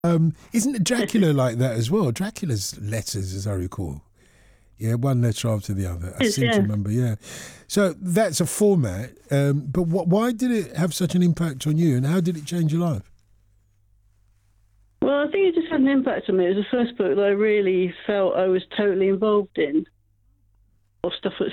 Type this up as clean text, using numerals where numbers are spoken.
Isn't Dracula like that as well? Dracula's letters, as I recall. Yeah, one letter after the other. I seem to Yeah. remember, yeah. So that's a format. But why did it have such an impact on you, and how did it change your life? Well, I think it just had an impact on me. It was the first book that I really felt I was totally involved in, of stuff that